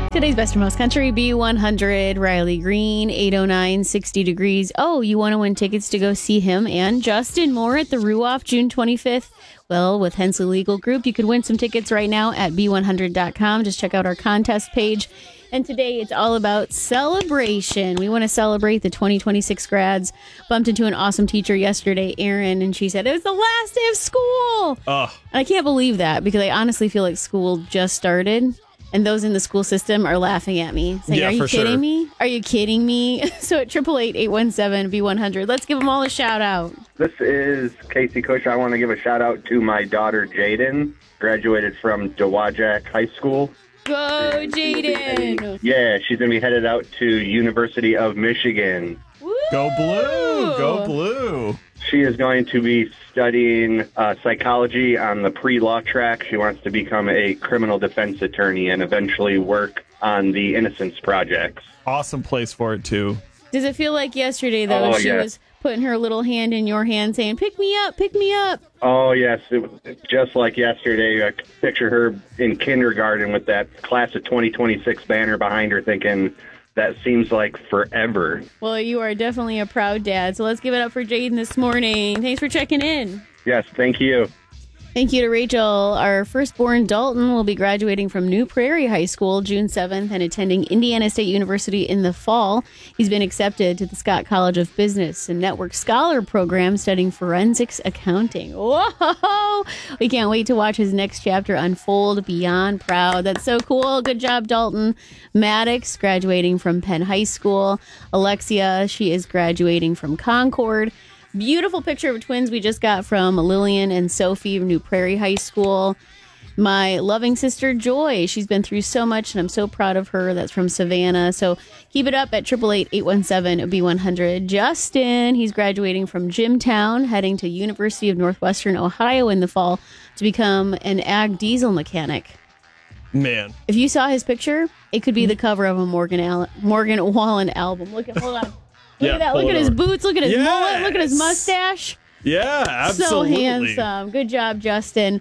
Today's Best of Most Country, B100, Riley Green, 809, 60 degrees. Oh, you want to win tickets to go see him and Justin Moore at the Ruoff, June 25th? Well, with Hensley Legal Group, you can win some tickets right now at b100.com. Just check out our contest page. And today it's all about celebration. We want to celebrate the 2026 grads. Bumped into an awesome teacher yesterday, Erin, and she said it was the last day of school. And I can't believe that because I honestly feel like school just started. And those in the school system are laughing at me, saying, "Are you kidding me? Are you kidding me?" So at 888-817-B100, let's give them all a shout out. This is Casey Cush. I want to give a shout out to my daughter, Jaden. Graduated from Dowagiac High School. Go, Jaden. Yeah, she's going to be headed out to University of Michigan. Woo! Go Blue! Go Blue! She is going to be studying psychology on the pre-law track. She wants to become a criminal defense attorney and eventually work on the Innocence projects. Awesome place for it, too. Does it feel like yesterday, though, she was putting her little hand in your hand saying, pick me up, pick me up? Oh, yes. It was just like yesterday. I picture her in kindergarten with that class of 2026 banner behind her thinking, that seems like forever. Well, you are definitely a proud dad. So let's give it up for Jaden this morning. Thanks for checking in. Yes, thank you. Thank you to Rachel. Our firstborn, Dalton, will be graduating from New Prairie High School June 7th and attending Indiana State University in the fall. He's been accepted to the Scott College of Business and Network Scholar Program studying forensics accounting. Whoa! We can't wait to watch his next chapter unfold. Beyond proud. That's so cool. Good job, Dalton. Maddox, graduating from Penn High School. Alexia, she is graduating from Concord. Beautiful picture of twins we just got from Lillian and Sophie of New Prairie High School. My loving sister, Joy. She's been through so much, and I'm so proud of her. That's from Savannah. So keep it up at 888-817-B100. Justin, he's graduating from Jimtown, heading to University of Northwestern Ohio in the fall to become an ag diesel mechanic. Man. If you saw his picture, it could be the cover of a Morgan Wallen album. Hold on. Look at that. Look at his boots. Look at his mullet. Look at his mustache. Yeah, absolutely. So handsome. Good job, Justin.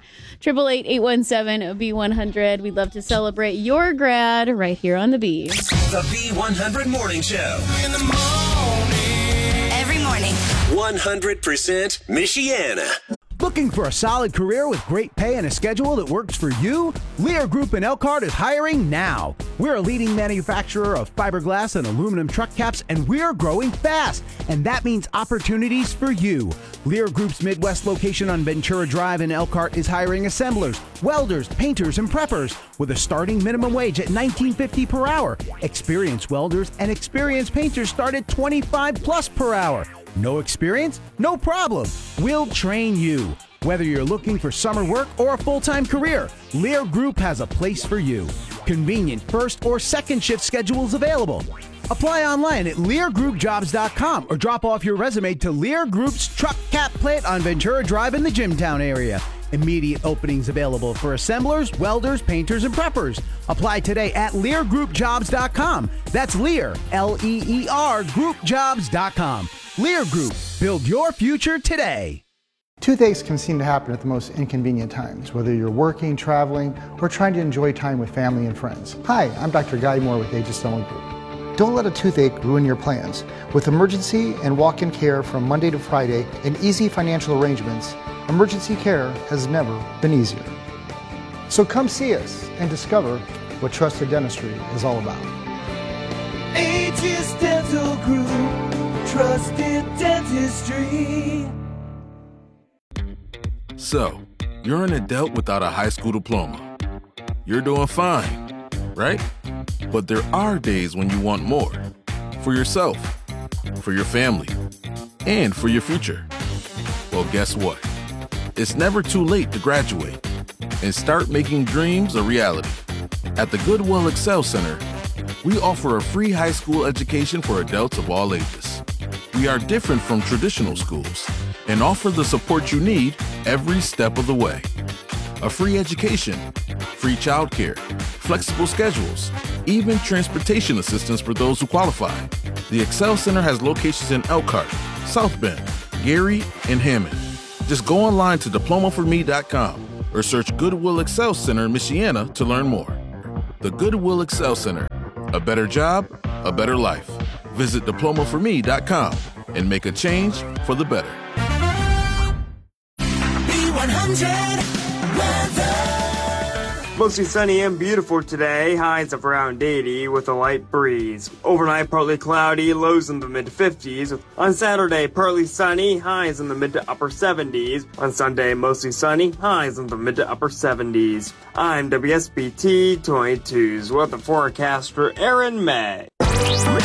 888-817-B100. We'd love to celebrate your grad right here on the B. The B100 Morning Show. In the morning. Every morning. 100% Michiana. Looking for a solid career with great pay and a schedule that works for you? Lear Group in Elkhart is hiring now. We're a leading manufacturer of fiberglass and aluminum truck caps, and we're growing fast. And that means opportunities for you. Lear Group's Midwest location on Ventura Drive in Elkhart is hiring assemblers, welders, painters, and preppers with a starting minimum wage at $19.50 per hour. Experienced welders and experienced painters start at $25+ per hour. No experience? No problem. We'll train you. Whether you're looking for summer work or a full-time career, Lear Group has a place for you. Convenient first or second shift schedules available. Apply online at LearGroupJobs.com or drop off your resume to Lear Group's truck cap plant on Ventura Drive in the Jimtown area. Immediate openings available for assemblers, welders, painters, and preppers. Apply today at LearGroupJobs.com. That's Lear, L-E-E-R, GroupJobs.com. Lear Group. Build your future today. Toothaches can seem to happen at the most inconvenient times, whether you're working, traveling, or trying to enjoy time with family and friends. Hi, I'm Dr. Guy Moore with Aegis Dental Group. Don't let a toothache ruin your plans. With emergency and walk-in care from Monday to Friday and easy financial arrangements, emergency care has never been easier. So come see us and discover what trusted dentistry is all about. Aegis Dental Group, trusted dentistry. So, you're an adult without a high school diploma. You're doing fine, right? But there are days when you want more. For yourself, for your family, and for your future. Well, guess what? It's never too late to graduate and start making dreams a reality. At the Goodwill Excel Center, we offer a free high school education for adults of all ages. We are different from traditional schools and offer the support you need every step of the way. A free education, free childcare, flexible schedules, even transportation assistance for those who qualify. The Excel Center has locations in Elkhart, South Bend, Gary, and Hammond. Just go online to diplomaforme.com or search Goodwill Excel Center in Michiana to learn more. The The Goodwill Excel Center. A better job, a better life. Visit diplomaforme.com and make a change for the better. B100 weather. Mostly sunny and beautiful today, highs of around 80 with a light breeze. Overnight, partly cloudy, lows in the mid-50s. On Saturday, partly sunny, highs in the mid to upper 70s. On Sunday, mostly sunny, highs in the mid to upper 70s. I'm WSBT 22's weather forecaster Aaron May.